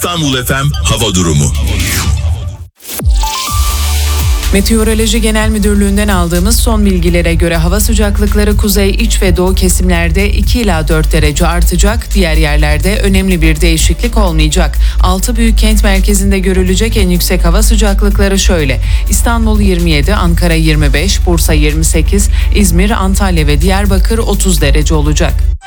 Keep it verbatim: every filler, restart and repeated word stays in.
İstanbul F M hava durumu. Meteoroloji Genel Müdürlüğü'nden aldığımız son bilgilere göre hava sıcaklıkları kuzey, iç ve doğu kesimlerde iki ila dört derece artacak. Diğer yerlerde önemli bir değişiklik olmayacak. Altı büyük kent merkezinde görülecek en yüksek hava sıcaklıkları şöyle: İstanbul yirmi yedi, Ankara yirmi beş, Bursa yirmi sekiz, İzmir, Antalya ve Diyarbakır otuz derece olacak.